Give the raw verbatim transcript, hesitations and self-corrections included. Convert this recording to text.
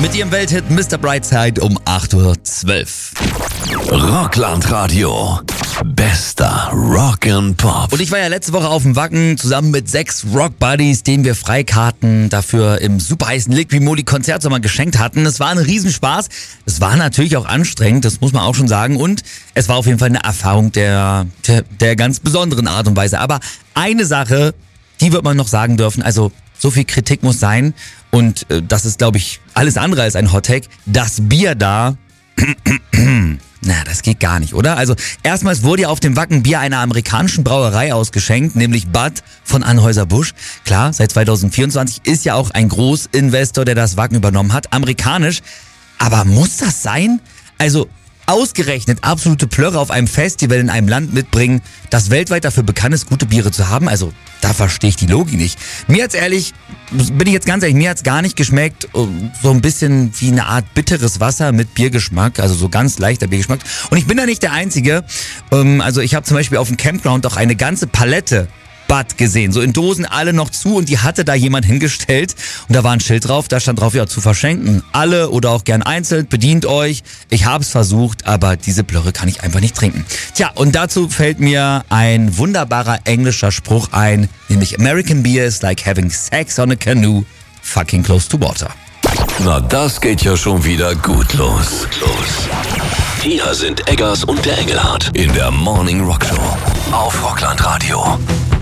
mit ihrem Welthit Mister Brightside um acht Uhr zwölf. Rockland-Radio. Bester Rock'n'Pop. Und ich war ja letzte Woche auf dem Wacken zusammen mit sechs Rock-Buddies, denen wir Freikarten dafür im super heißen Liquimoli-Konzertsommer geschenkt hatten. Es war ein Riesenspaß. Es war natürlich auch anstrengend, das muss man auch schon sagen. Und es war auf jeden Fall eine Erfahrung der, der, der ganz besonderen Art und Weise. Aber eine Sache, die wird man noch sagen dürfen, also so viel Kritik muss sein. Und äh, das ist, glaube ich, alles andere als ein Hottake. Das Bier da... Na, das geht gar nicht, oder? Also erstmals wurde ja auf dem Wacken Bier einer amerikanischen Brauerei ausgeschenkt, nämlich Bud von Anheuser-Busch. Klar, seit zwanzig vierundzwanzig ist ja auch ein Großinvestor, der das Wacken übernommen hat, amerikanisch. Aber muss das sein? Also ausgerechnet absolute Plörre auf einem Festival in einem Land mitbringen, das weltweit dafür bekannt ist, gute Biere zu haben? Also da verstehe ich die Logik nicht. Mir hat's ehrlich, bin ich jetzt ganz ehrlich, mir hat's gar nicht geschmeckt. So ein bisschen wie eine Art bitteres Wasser mit Biergeschmack, also so ganz leichter Biergeschmack. Und ich bin da nicht der Einzige. Also ich habe zum Beispiel auf dem Campground auch eine ganze Palette Bud gesehen, so in Dosen alle noch zu, und die hatte da jemand hingestellt und da war ein Schild drauf, da stand drauf, ja, zu verschenken. Alle oder auch gern einzeln, bedient euch. Ich hab's versucht, aber diese Blöre kann ich einfach nicht trinken. Tja, und dazu fällt mir ein wunderbarer englischer Spruch ein, nämlich American beer is like having sex on a canoe, fucking close to water. Na, das geht ja schon wieder gut los. Los. Hier sind Eggers und der Engelhardt in der Morning Rock Show auf Rockland Radio.